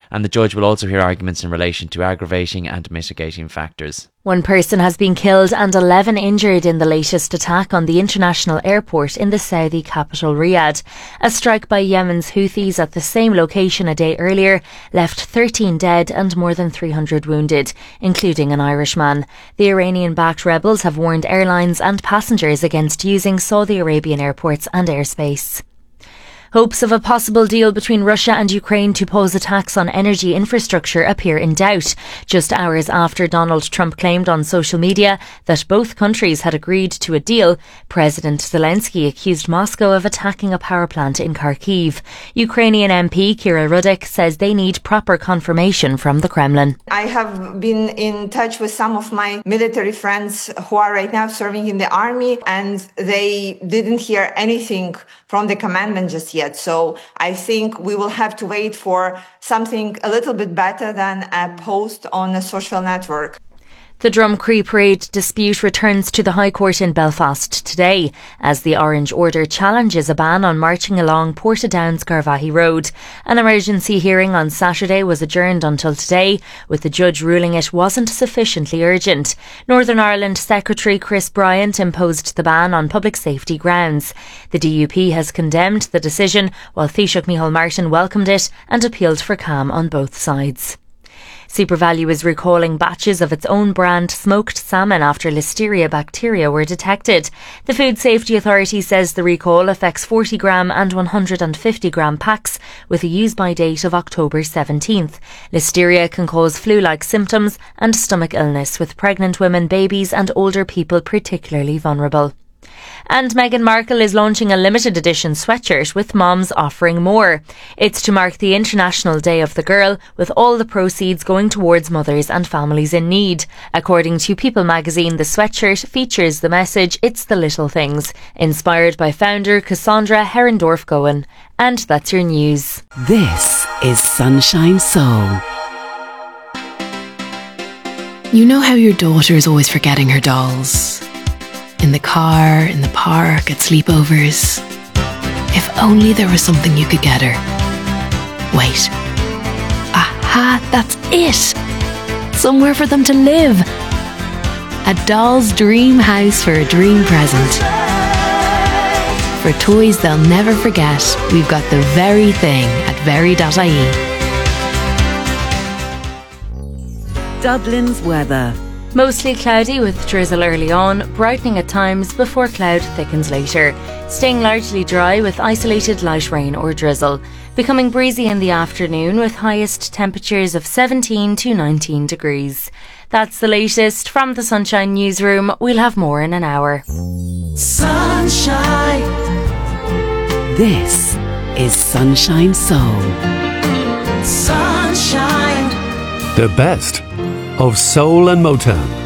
and the judge will also hear arguments in relation to aggravating and mitigating factors. One person has been killed and 11 injured in the latest attack on the international airport in the Saudi capital Riyadh. A strike by Yemen's Houthis at the same location a day earlier left 13 dead and more than 300 wounded, including an Irishman. The Iranian-backed rebels have warned airlines and passengers against using Saudi Arabian airports and airspace. Hopes of a possible deal between Russia and Ukraine to pose a tax on energy infrastructure appear in doubt, just hours after Donald Trump claimed on social media that both countries had agreed to a deal. President Zelensky accused Moscow of attacking a power plant in Kharkiv. Ukrainian MP Kira Rudik says they need proper confirmation from the Kremlin. I have been in touch with some of my military friends who are right now serving in the army, and they didn't hear anything from the commandant just yet. So I think we will have to wait for something a little bit better than a post on a social network. The Drumcree Parade dispute returns to the High Court in Belfast today as the Orange Order challenges a ban on marching along Portadown-Scarvahy Road. An emergency hearing on Saturday was adjourned until today, with the judge ruling it wasn't sufficiently urgent. Northern Ireland Secretary Chris Bryant imposed the ban on public safety grounds. The DUP has condemned the decision, while Taoiseach Micheál Martin welcomed it and appealed for calm on both sides. SuperValu is recalling batches of its own brand smoked salmon after Listeria bacteria were detected. The Food Safety Authority says the recall affects 40 gram and 150 gram packs with a use-by date of October 17th. Listeria can cause flu-like symptoms and stomach illness, with pregnant women, babies and older people particularly vulnerable. And Meghan Markle is launching a limited edition sweatshirt with Moms Offering More. It's to mark the International Day of the Girl, with all the proceeds going towards mothers and families in need. According to People magazine, the sweatshirt features the message "It's the Little Things," inspired by founder Cassandra Herendorf-Gowen. And that's your news. This is Sunshine Soul. You know how your daughter is always forgetting her dolls? In the car, in the park, at sleepovers. If only there was something you could get her. Wait. Aha, that's it! Somewhere for them to live. A doll's dream house for a dream present. For toys they'll never forget, we've got the very thing at very.ie. Dublin's weather. Mostly cloudy with drizzle early on, brightening at times before cloud thickens later. Staying largely dry with isolated light rain or drizzle. Becoming breezy in the afternoon with highest temperatures of 17 to 19 degrees. That's the latest from the Sunshine Newsroom. We'll have more in an hour. Sunshine. This is Sunshine Soul. Sunshine. The best of soul and Motown.